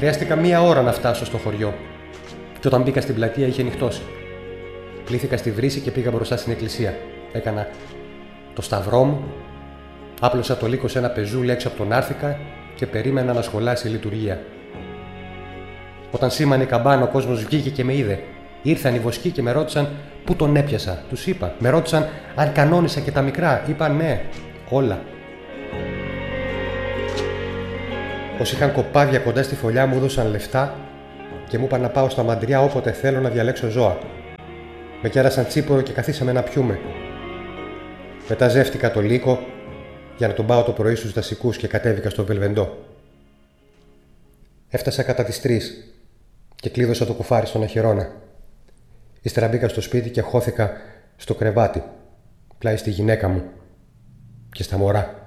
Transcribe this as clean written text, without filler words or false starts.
Χρειάστηκα 1 ώρα να φτάσω στο χωριό. Και όταν μπήκα στην πλατεία είχε νυχτώσει. Πλήθηκα στη βρύση και πήγα μπροστά στην εκκλησία. Έκανα το σταυρό μου, άπλωσα το λύκο σε ένα πεζούλι έξω από τον Άρθηκα και περίμενα να σχολάσει η λειτουργία. Όταν σήμανε η καμπάνα, ο κόσμος βγήκε και με είδε. Ήρθαν οι βοσκοί και με ρώτησαν πού τον έπιασα. Τους είπα. Με ρώτησαν αν κανόνισα και τα μικρά. Είπα ναι, όλα. Όσοι είχαν κοπάδια κοντά στη φωλιά μου έδωσαν λεφτά και μου είπαν να πάω στα μαντριά όποτε θέλω να διαλέξω ζώα. Με κέρασαν τσίπορο και καθίσαμε να πιούμε. Μετά ζεύτηκα το λύκο για να τον πάω το πρωί στους δασικούς και κατέβηκα στο Βελβεντό. Έφτασα κατά τις 3 και κλείδωσα το κουφάρι στον αχυρώνα. Ύστερα μπήκα στο σπίτι και χώθηκα στο κρεβάτι, πλάι στη γυναίκα μου και στα μωρά.